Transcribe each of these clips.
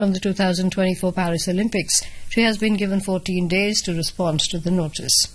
from the 2024 Paris Olympics. She has been given 14 days to respond to the notice.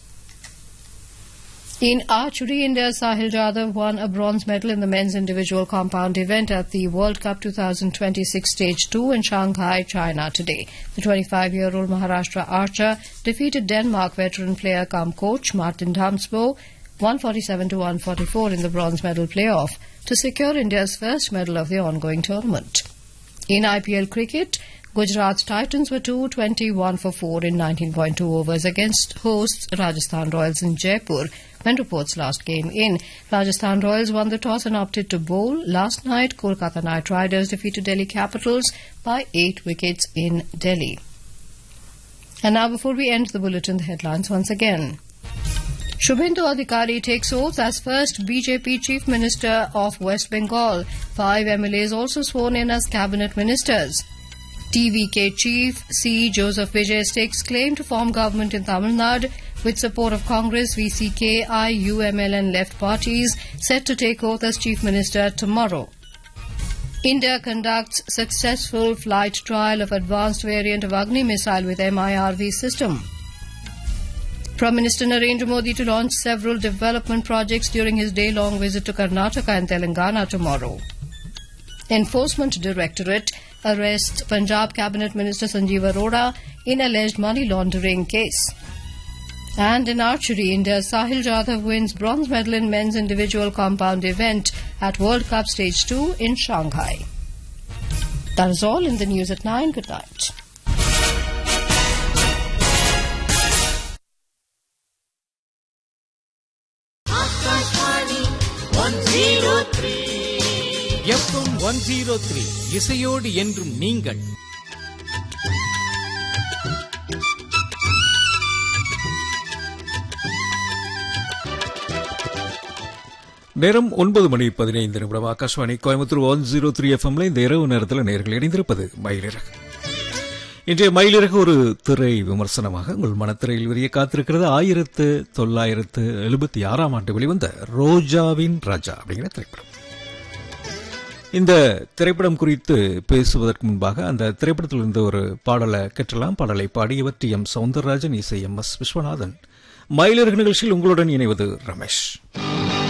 In archery, India's Sahil Jadhav won a bronze medal in the men's individual compound event at the World Cup 2026 Stage 2 in Shanghai, China today. The 25-year-old Maharashtra archer defeated Denmark veteran player cum coach Martin Damsbo 147 to 144 in the bronze medal playoff to secure India's first medal of the ongoing tournament. In IPL cricket, Gujarat Titans were 221 for 4 in 19.2 overs against hosts Rajasthan Royals in Jaipur when reports last came in. Rajasthan Royals won the toss and opted to bowl. Last night, Kolkata Knight Riders defeated Delhi Capitals by 8 wickets in Delhi. And now, before we end the bulletin, the headlines once again. Shubhendu Adhikari takes oath as first BJP Chief Minister of West Bengal. 5 MLAs also sworn in as cabinet ministers. TVK Chief C. Joseph Vijay stakes claim to form government in Tamil Nadu with support of Congress, VCK, UML and left parties, set to take oath as Chief Minister tomorrow. India conducts successful flight trial of advanced variant of Agni missile with MIRV system. Prime Minister Narendra Modi to launch several development projects during his day-long visit to Karnataka and Telangana tomorrow. Enforcement Directorate arrests Punjab Cabinet Minister Sanjeev Arora in alleged money laundering case. And in archery, India's Sahil Jadhav wins bronze medal in men's individual compound event at World Cup Stage 2 in Shanghai. That is all in the news at 9. Good night. FM 103 இசையோடு என்றும் நீங்கள். நேரம் 9:15 ஆகாஷ்வாணி கோயம்புத்தூர் 103 எஃப்எம்ல இந்த இரவு நேரத்தில் நேர்கள் இணைந்திருப்பது மயிலிறகு. இன்றைய மயிலிறகு ஒரு திரை விமர்சனமாக உங்கள் மனத்திரையில் விரிய காத்திருக்கிறது. 1976 வெளிவந்த ரோஜாவின் ராஜா அப்படிங்கிற திரைப்படம். இந்த திரைப்படம் குறித்து பேசுவதற்கு முன்பாக அந்த திரைப்படத்தில் இருந்த ஒரு பாடலை கேட்டலாம். பாடலை பாடியவர் டி எம் சௌந்தரராஜன், இசை MS விஸ்வநாதன். மயிலிறகு நிகழ்ச்சியில் உங்களுடன் இணைவது ரமேஷ்.